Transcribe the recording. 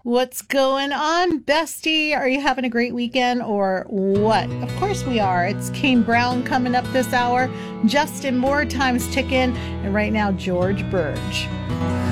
What's going on, bestie? Are you having a great weekend or what? Of course we are. It's Kane Brown coming up this hour. Justin Moore, time's ticking. And right now, George Burge.